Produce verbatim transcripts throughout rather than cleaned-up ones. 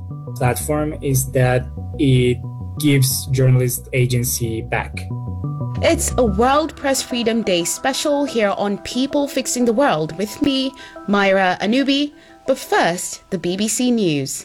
platform is that it gives journalist agency back. It's a World Press Freedom Day special here on People Fixing the World with me, Myra Anubi. But first, the B B C News.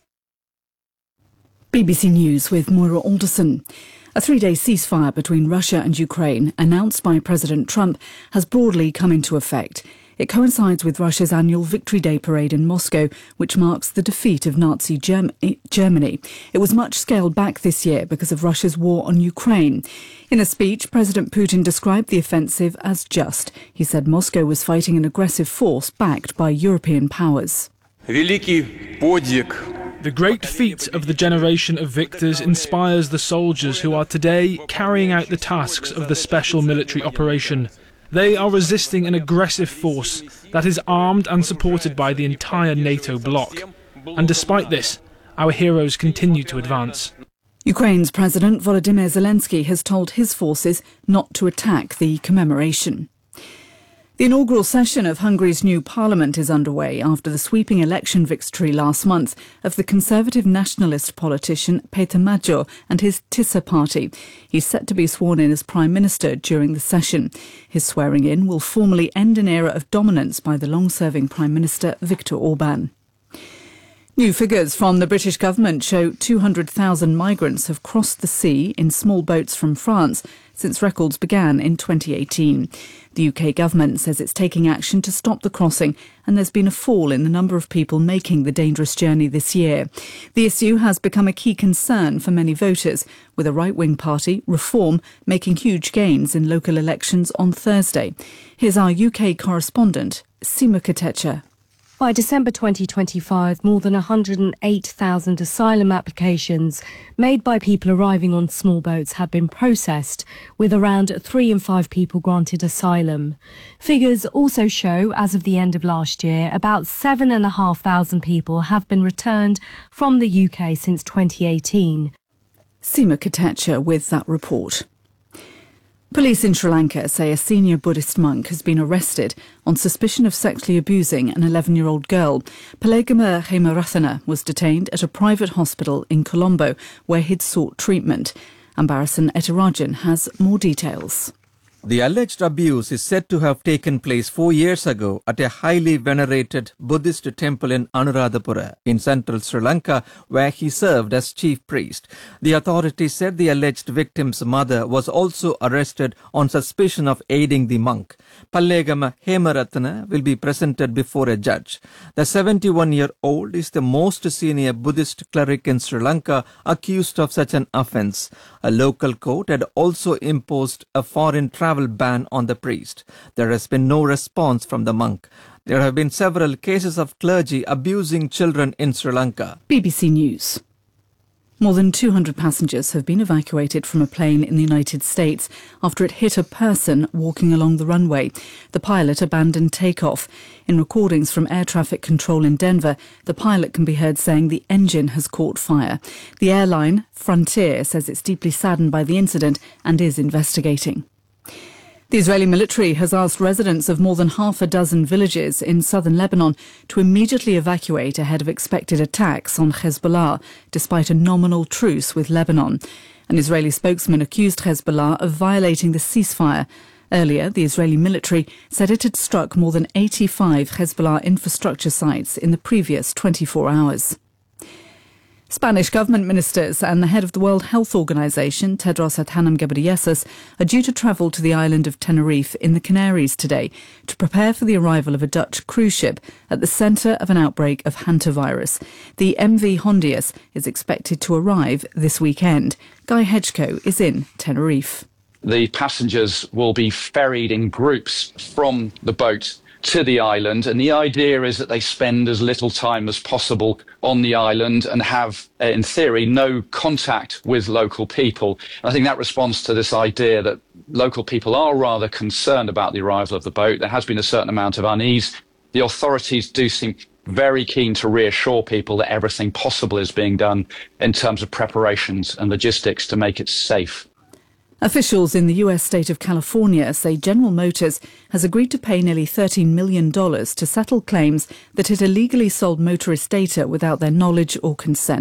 B B C News with Moira Alderson. A three-day ceasefire between Russia and Ukraine, announced by President Trump, has broadly come into effect. It coincides with Russia's annual Victory Day parade in Moscow, which marks the defeat of Nazi Germ- Germany. It was much scaled back this year because of Russia's war on Ukraine. In a speech, President Putin described the offensive as just. He said Moscow was fighting an aggressive force backed by European powers. The great feat of the generation of victors inspires the soldiers who are today carrying out the tasks of the special military operation. They are resisting an aggressive force that is armed and supported by the entire NATO bloc. And despite this, our heroes continue to advance. Ukraine's President Volodymyr Zelensky has told his forces not to attack the commemoration. The inaugural session of Hungary's new parliament is underway after the sweeping election victory last month of the conservative nationalist politician Péter Magyar and his Tisza party. He's set to be sworn in as prime minister during the session. His swearing in will formally end an era of dominance by the long-serving prime minister Viktor Orbán. New figures from the British government show two hundred thousand migrants have crossed the sea in small boats from France since records began in twenty eighteen. The U K government says it's taking action to stop the crossing, and there's been a fall in the number of people making the dangerous journey this year. The issue has become a key concern for many voters, with a right-wing party, Reform, making huge gains in local elections on Thursday. Here's our U K correspondent, Seema Katecha. By December twenty twenty-five, more than one hundred eight thousand asylum applications made by people arriving on small boats have been processed, with around three in five people granted asylum. Figures also show, as of the end of last year, about seven thousand five hundred people have been returned from the U K since twenty eighteen. Seema Katecha with that report. Police in Sri Lanka say a senior Buddhist monk has been arrested on suspicion of sexually abusing an eleven-year-old girl. Palagama Hemarathana was detained at a private hospital in Colombo where he'd sought treatment. Ambarasan Etarajan has more details. The alleged abuse is said to have taken place four years ago at a highly venerated Buddhist temple in Anuradhapura in central Sri Lanka, where he served as chief priest. The authorities said the alleged victim's mother was also arrested on suspicion of aiding the monk. Pallegama Hemarathana will be presented before a judge. The seventy-one-year-old is the most senior Buddhist cleric in Sri Lanka accused of such an offence. A local court had also imposed a foreign travel ban on the priest. There has been no response from the monk. There have been several cases of clergy abusing children in Sri Lanka. B B C News. More than two hundred passengers have been evacuated from a plane in the United States after it hit a person walking along the runway. The pilot abandoned takeoff. In recordings from air traffic control in Denver, the pilot can be heard saying the engine has caught fire. The airline, Frontier, says it's deeply saddened by the incident and is investigating. The Israeli military has asked residents of more than half a dozen villages in southern Lebanon to immediately evacuate ahead of expected attacks on Hezbollah, despite a nominal truce with Lebanon. An Israeli spokesman accused Hezbollah of violating the ceasefire. Earlier, the Israeli military said it had struck more than eighty-five Hezbollah infrastructure sites in the previous twenty-four hours. Spanish government ministers and the head of the World Health Organization, Tedros Adhanom Ghebreyesus, are due to travel to the island of Tenerife in the Canaries today to prepare for the arrival of a Dutch cruise ship at the centre of an outbreak of hantavirus. The M V Hondius is expected to arrive this weekend. Guy Hedgecoe is in Tenerife. The passengers will be ferried in groups from the boat to the island, and the idea is that they spend as little time as possible on the island and have, in theory, no contact with local people. And I think that responds to this idea that local people are rather concerned about the arrival of the boat. There has been a certain amount of unease. The authorities do seem very keen to reassure people that everything possible is being done in terms of preparations and logistics to make it safe. Officials in the U S state of California say General Motors has agreed to pay nearly thirteen million dollars to settle claims that it illegally sold motorist data without their knowledge or consent.